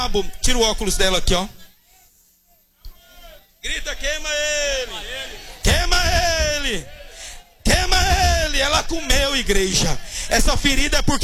Tira o óculos dela aqui, ó. Grita, queima ele. Queima ele. Queima ele. Ela comeu, igreja. Essa ferida é porque